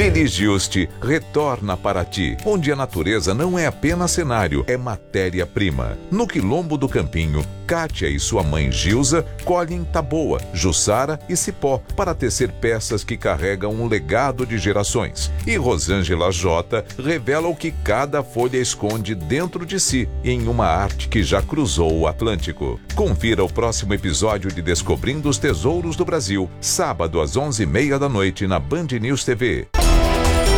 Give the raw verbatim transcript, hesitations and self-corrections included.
Lili Juste retorna para ti, onde a natureza não é apenas cenário, é matéria-prima. No Quilombo do Campinho, Kátia e sua mãe Gilza colhem taboa, jussara e cipó para tecer peças que carregam um legado de gerações. E Rosângela J revela o que cada folha esconde dentro de si, em uma arte que já cruzou o Atlântico. Confira o próximo episódio de Descobrindo os Tesouros do Brasil, sábado às onze e meia da noite na Band News T V.